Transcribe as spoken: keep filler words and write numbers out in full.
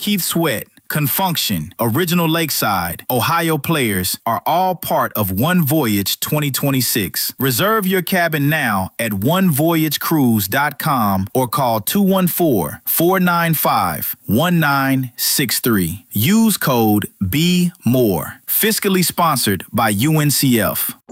Keith Sweat, Confunction, Original Lakeside, Ohio Players are all part of One Voyage twenty twenty-six. Reserve your cabin now at one voyage cruise dot com or call two one four, four nine five, one nine six three. Use code B M O R E. Fiscally sponsored by U N C F.